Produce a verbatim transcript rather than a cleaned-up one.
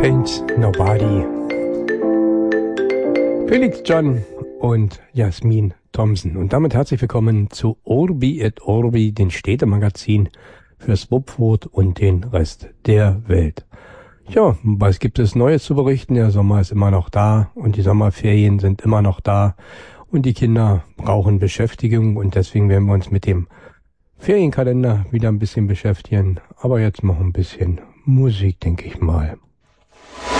Paint Nobody. Felix John und Jasmin Thompson. Und damit herzlich willkommen zu Orbi et Orbi, den Städtemagazin für Swupfurt und den Rest der Welt. Ja, was gibt es Neues zu berichten? Der Sommer ist immer noch da und die Sommerferien sind immer noch da und die Kinder brauchen Beschäftigung und deswegen werden wir uns mit dem Ferienkalender wieder ein bisschen beschäftigen. Aber jetzt noch ein bisschen Musik, denke ich mal.